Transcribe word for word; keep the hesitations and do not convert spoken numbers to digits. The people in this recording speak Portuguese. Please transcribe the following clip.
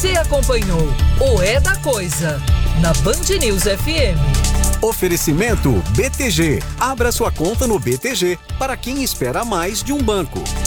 Você acompanhou o É da Coisa na Band News F M. Oferecimento B T G. Abra sua conta no B T G para quem espera mais de um banco.